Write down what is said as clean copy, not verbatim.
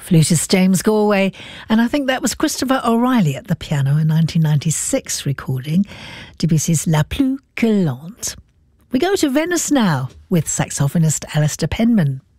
Flutist James Galway, and I think that was Christopher O'Reilly at the piano, a 1996 recording, Debussy's La Plus que Lente. We go to Venice now with saxophonist Alistair Penman.